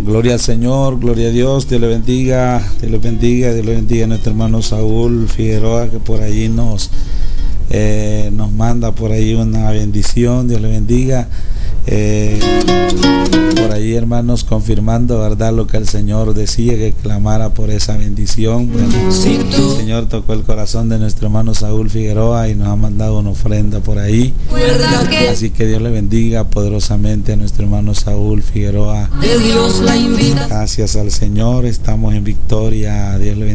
Gloria al Señor, gloria a Dios, Dios le bendiga, Dios le bendiga, Dios le bendiga a nuestro hermano Saúl Figueroa, que por allí nos manda por ahí una bendición. Dios le bendiga. Por ahí, hermanos, confirmando, ¿verdad?, lo que el Señor decía, que clamara por esa bendición. Bueno, el Señor tocó el corazón de nuestro hermano Saúl Figueroa y nos ha mandado una ofrenda por ahí. Así que Dios le bendiga poderosamente a nuestro hermano Saúl Figueroa. Gracias al Señor, estamos en victoria. Dios le bendiga.